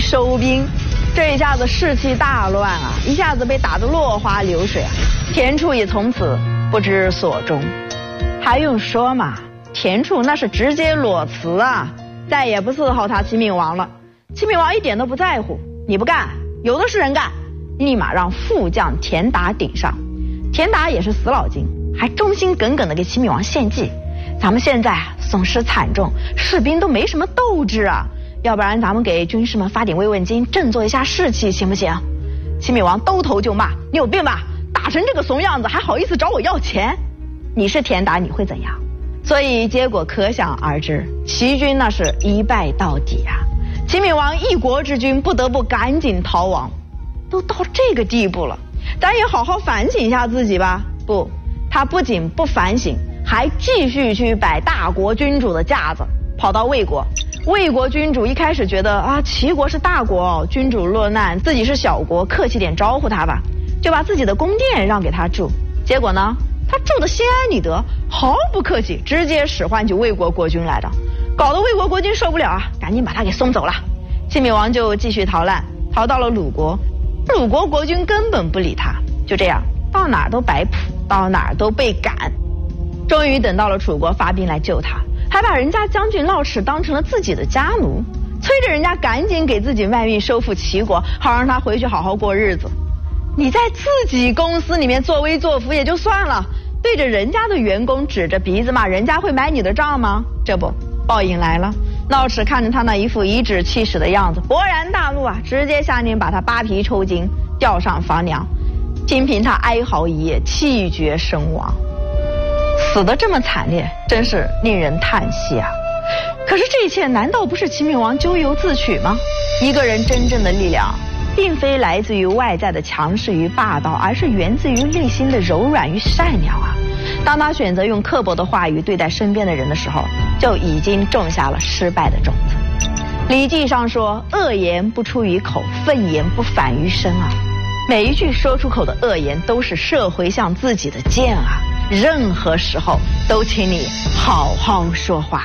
收兵，这一下子士气大乱啊，一下子被打得落花流水啊。田处也从此不知所终。还用说嘛，田处那是直接裸辞啊，再也不伺候他齐闵王了。齐闵王一点都不在乎，你不干，有的是人干，立马让副将田达顶上。田达也是死老精，还忠心耿耿地给齐闵王献计。咱们现在损失惨重，士兵都没什么斗志啊，要不然咱们给军士们发点慰问金，振作一下士气，行不行？齐闵王兜头就骂：你有病吧，打成这个怂样子还好意思找我要钱？你是田达你会怎样？所以结果可想而知，齐军那是一败到底啊。齐闵王一国之君不得不赶紧逃亡。都到这个地步了，咱也好好反省一下自己吧。不，他不仅不反省，还继续去摆大国君主的架子，跑到魏国。魏国君主一开始觉得啊，齐国是大国，君主落难，自己是小国，客气点招呼他吧，就把自己的宫殿让给他住。结果呢，他住的心安理得，毫不客气，直接使唤起魏国国君来的，搞得魏国国君受不了啊，赶紧把他给送走了。齐闵王就继续逃难，逃到了鲁国。鲁国国君根本不理他，就这样到哪儿都摆谱，到哪儿都被赶。终于等到了楚国发兵来救他，还把人家将军闹齿当成了自己的家奴，催着人家赶紧给自己卖命收复齐国，好让他回去好好过日子。你在自己公司里面作威作福也就算了，对着人家的员工指着鼻子骂，人家会买你的账吗？这不，报应来了。闹齿看着他那一副颐指气使的样子，勃然大怒啊，直接下令把他扒皮抽筋，吊上房梁。仅凭他哀嚎一夜，气绝身亡。死得这么惨烈，真是令人叹息啊。可是这一切难道不是齐闵王咎由自取吗？一个人真正的力量并非来自于外在的强势与霸道，而是源自于内心的柔软与善良啊。当他选择用刻薄的话语对待身边的人的时候，就已经种下了失败的种子。礼记上说，恶言不出于口，愤言不反于身啊。每一句说出口的恶言都是射回向自己的箭啊，任何时候都请你好好说话。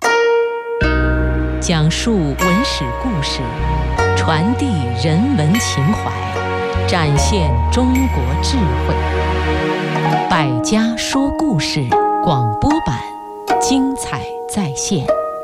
讲述文史故事，传递人文情怀，展现中国智慧。百家说故事广播版，精彩再现。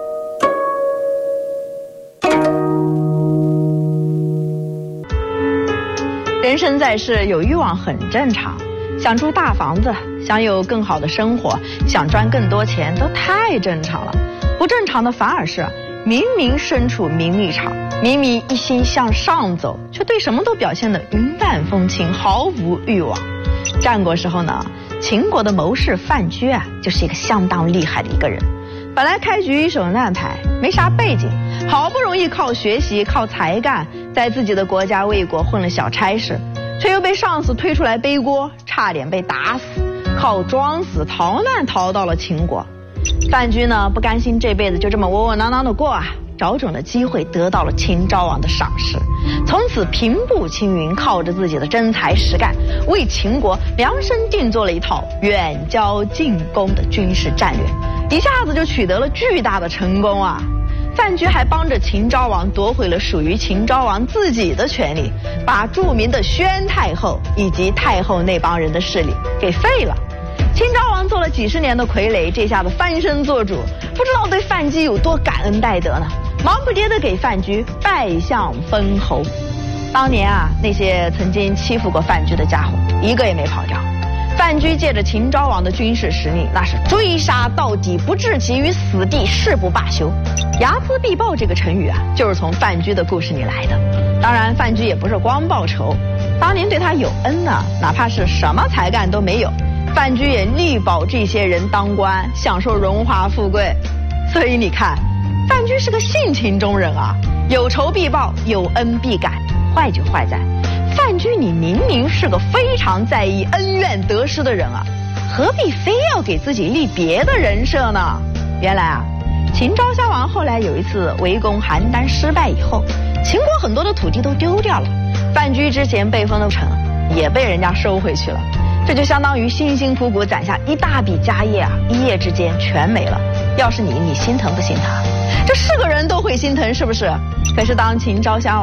人生在世，有欲望很正常，想住大房子，想有更好的生活，想赚更多钱，都太正常了。不正常的反而是明明身处名利场，明明一心向上走，却对什么都表现得云淡风轻，毫无欲望。战国时候呢，秦国的谋士范雎啊，就是一个相当厉害的一个人。本来开局一手烂牌，没啥背景，好不容易靠学习靠才干在自己的国家魏国混了小差事，却又被上司推出来背锅，差点被打死，靠装死逃难逃到了秦国。范雎呢，不甘心这辈子就这么窝窝囊囊的过啊，找准了机会得到了秦昭王的赏识，从此平步青云，靠着自己的真才实干，为秦国量身定做了一套远交近攻的军事战略，一下子就取得了巨大的成功啊。范雎还帮着秦昭王夺回了属于秦昭王自己的权利，把著名的宣太后以及太后那帮人的势力给废了。秦昭王做了几十年的傀儡，这下子翻身做主，不知道对范雎有多感恩戴德呢，忙不迭地给范雎拜相封侯。当年啊，那些曾经欺负过范雎的家伙一个也没跑掉。范雎借着秦昭王的军事实力，那是追杀到底，不置其于死地，誓不罢休。睚眦必报这个成语啊，就是从范雎的故事里来的。当然范雎也不是光报仇，当年对他有恩呢，哪怕是什么才干都没有，范雎也力保这些人当官，享受荣华富贵。所以你看，范雎是个性情中人啊，有仇必报，有恩必感。坏就坏在范雎你明明是个非常在意恩怨得失的人啊，何必非要给自己立别的人设呢？原来啊，秦昭襄王后来有一次围攻邯郸失败以后，秦国很多的土地都丢掉了，范雎之前被封的城也被人家收回去了，这就相当于辛辛苦苦攒下一大笔家业啊，一夜之间全没了。要是你心疼不心疼？这是个人都会心疼，是不是？可是当秦昭襄王